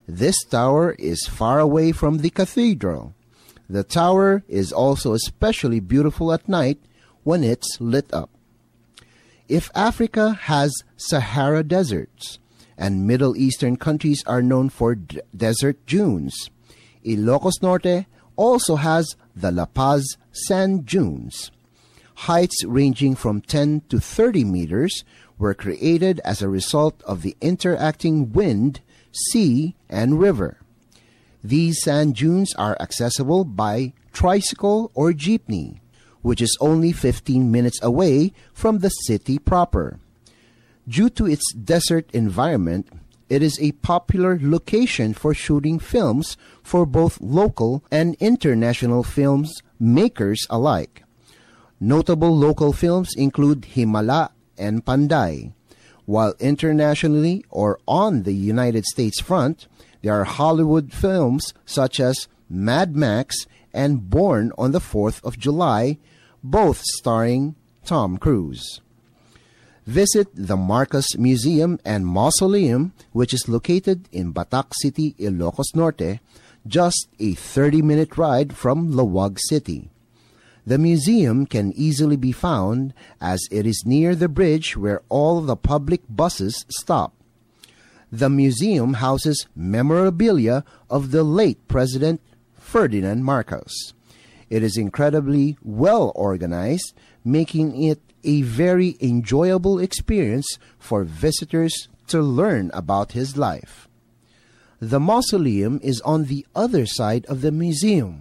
This tower is far away from the cathedral. The tower is also especially beautiful at night when it's lit up. If Africa has Sahara deserts, and Middle Eastern countries are known for desert dunes, Ilocos Norte also has the La Paz sand dunes. Heights ranging from 10 to 30 meters were created as a result of the interacting wind, sea, and river. These sand dunes are accessible by tricycle or jeepney, which is only 15 minutes away from the city proper. Due to its desert environment, it is a popular location for shooting films for both local and international films makers alike. Notable local films include Himala and Panday, while internationally or on the United States front, there are Hollywood films such as Mad Max and Born on the 4th of July, both starring Tom Cruise. Visit the Marcos Museum and Mausoleum, which is located in Batac City, Ilocos Norte, just a 30-minute ride from Laoag City. The museum can easily be found as it is near the bridge where all the public buses stop. The museum houses memorabilia of the late President Ferdinand Marcos. It is incredibly well organized, making it a very enjoyable experience for visitors to learn about his life. The mausoleum is on the other side of the museum.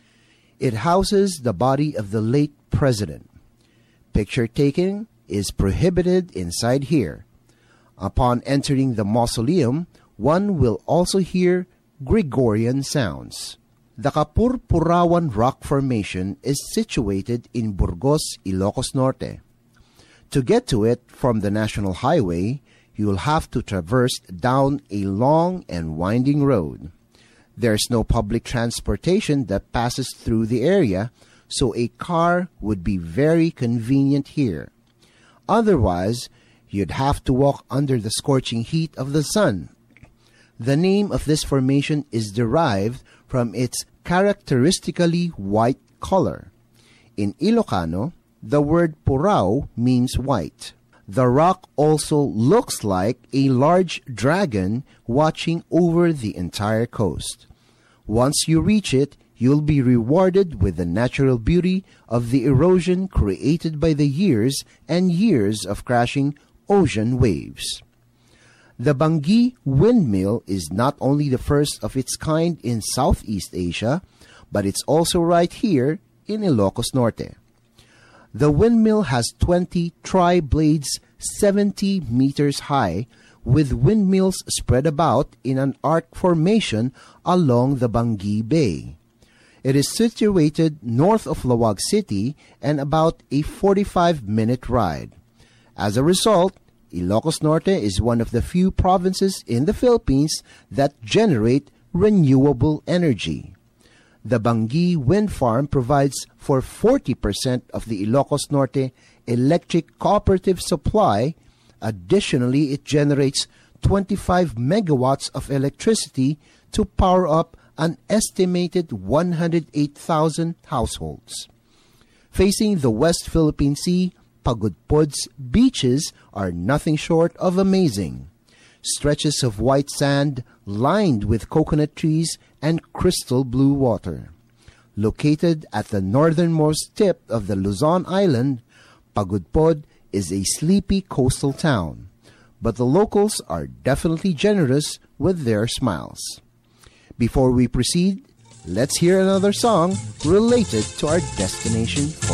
It houses the body of the late president. Picture taking is prohibited inside here. Upon entering the mausoleum, one will also hear Gregorian sounds. The Kapurpurawan Rock Formation is situated in Burgos, Ilocos Norte. To get to it from the National Highway, you will have to traverse down a long and winding road. There's no public transportation that passes through the area, so a car would be very convenient here. Otherwise, you'd have to walk under the scorching heat of the sun. The name of this formation is derived from its characteristically white color. In Ilocano, the word purao means white. The rock also looks like a large dragon watching over the entire coast. Once you reach it, you'll be rewarded with the natural beauty of the erosion created by the years and years of crashing ocean waves. The Bangi windmill is not only the first of its kind in Southeast Asia, but it's also right here in Ilocos Norte. The windmill has 20 tri-blades 70 meters high, with windmills spread about in an arc formation along the Bangi Bay. It is situated north of Laoag City and about a 45-minute ride. As a result, Ilocos Norte is one of the few provinces in the Philippines that generate renewable energy. The Bangi Wind Farm provides for 40% of the Ilocos Norte electric cooperative supply. Additionally, it generates 25 megawatts of electricity to power up an estimated 108,000 households. Facing the West Philippine Sea, Pagudpod's beaches are nothing short of amazing. Stretches of white sand lined with coconut trees and crystal blue water. Located at the northernmost tip of the Luzon Island, Pagudpod is a sleepy coastal town, but the locals are definitely generous with their smiles. Before we proceed, let's hear another song related to our destination for